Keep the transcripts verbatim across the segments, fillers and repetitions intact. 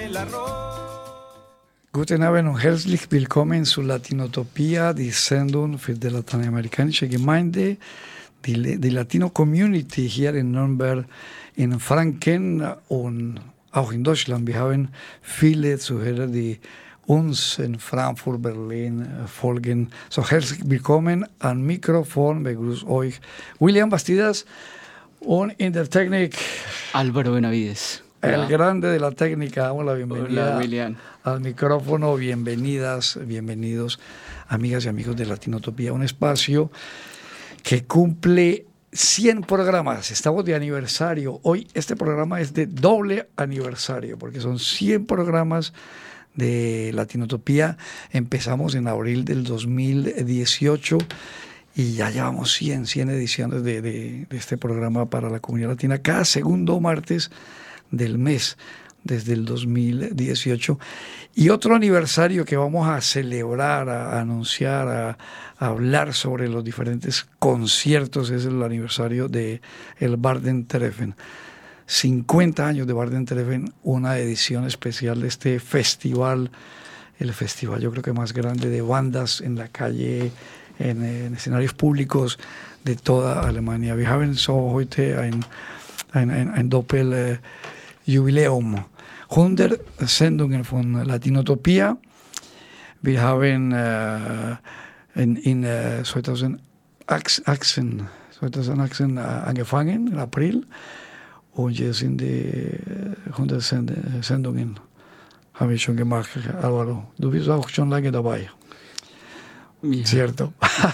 el arroz. Guten Abend und herzlich willkommen zu Latinotopia, die Sendung für die lateinamerikanische Gemeinde, die, die Latino-Community hier in Nürnberg, in Franken und auch in Deutschland. Wir haben viele Zuhörer, die uns in Frankfurt, Berlin folgen. So, herzlich willkommen am Mikrofon, begrüßt euch William Bastidas und in der Technik Álvaro Benavides. El Hola. grande de la técnica, damos la bienvenida Hola, William. al micrófono. Bienvenidas, bienvenidos, amigas y amigos de Latinotopía, un espacio que cumple cien programas. Estamos de aniversario. Hoy este programa es de doble aniversario, porque son cien programas de Latinotopía. Empezamos en abril del dos mil dieciocho y ya llevamos cien, cien ediciones de, de, de este programa para la comunidad latina, cada segundo martes del mes desde el dos mil dieciocho. Y otro aniversario que vamos a celebrar, a anunciar, a, a hablar sobre los diferentes conciertos es el aniversario de el Barden-Treffen. cincuenta años de Barden-Treffen, una edición especial de este festival, el festival yo creo que más grande de bandas en la calle, en, en escenarios públicos de toda Alemania. Wir haben so heute ein, ein, ein, ein Doppel äh, Jubiläum. hundert Sendungen von Latinotopia. Wir haben äh, in, in äh, zweitausendachtzehn, zweitausendachtzehn äh, angefangen, im April. Und jetzt sind die hundert Sendungen, habe ich schon gemacht, Álvaro. Du bist auch schon lange dabei. Yeah. Cierto.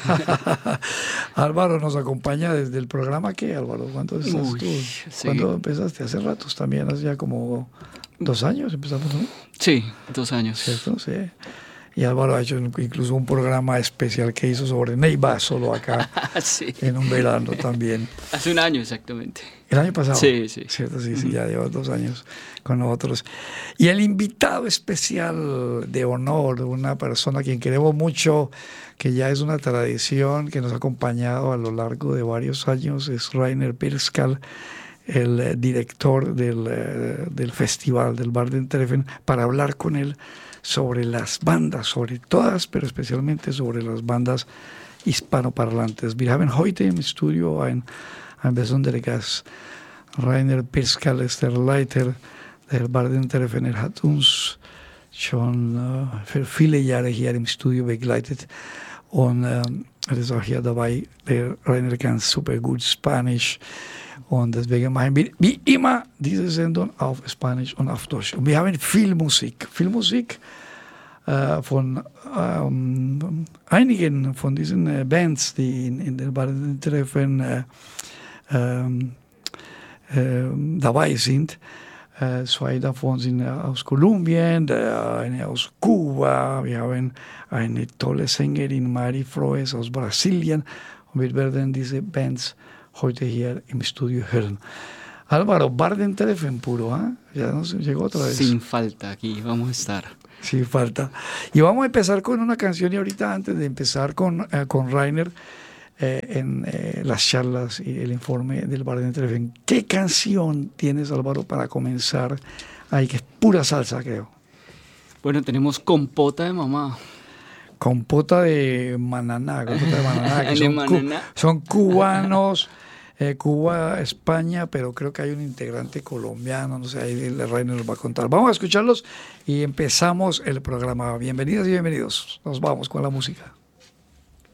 Álvaro nos acompaña desde el programa. ¿Qué, Álvaro? ¿Cuánto estás Uy, tú? sí. ¿Cuándo empezaste? Hace ratos también, hace ya como dos años empezamos, ¿no? Sí, dos años. ¿Cierto? Sí. Y Álvaro ha hecho incluso un programa especial que hizo sobre Neiva, solo acá, Sí. en un verano también. Hace un año exactamente. ¿El año pasado? Sí, sí. Cierto, sí, sí, ya lleva dos años con nosotros. Y el invitado especial de honor, una persona a quien queremos mucho, que ya es una tradición, que nos ha acompañado a lo largo de varios años, es Rainer Pirskal, el eh, director del, eh, del festival del Barden-Treffen, para hablar con él sobre las bandas, sobre todas, pero especialmente sobre las bandas hispanoparlantes. Wir haben heute im Studio ein, ein besonderer Gast. Rainer Pirskal ist der Leiter der Barden-Treffen. Er hat uns schon uh, für viele Jahre hier im Studio begleitet und ähm, er ist auch hier dabei. Der Rainer kann super gut Spanisch und deswegen machen wir wie immer diese Sendung auf Spanisch und auf Deutsch. Und wir haben viel Musik, viel Musik äh, von ähm, einigen von diesen äh, Bands, die in, in den Barden-Treffen äh, ähm, äh, dabei sind. Äh, zwei davon sind aus Kolumbien, der eine aus Kuba. Wir haben eine tolle Sängerin, Mari Froes, aus Brasilien. Und wir werden diese Bands heute hier im Studio hören. Álvaro, Barden-Treffen puro, ¿eh? Ya nos llegó otra vez. Sin falta, aquí vamos a estar. Sin falta. Y vamos a empezar con una canción y ahorita antes de empezar con, eh, con Rainer eh, en eh, las charlas y el informe del Barden-Treffen. ¿Qué canción tienes, Álvaro, para comenzar ahí, que es pura salsa, creo? Bueno, tenemos Compota de Mamá. Compota de Mananá, compota de Mananá, que De son, cu- Mananá. son cubanos, eh, Cuba, España, pero creo que hay un integrante colombiano, no sé, ahí el Rainer nos va a contar. Vamos a escucharlos y empezamos el programa. Bienvenidas y bienvenidos. Nos vamos con la música.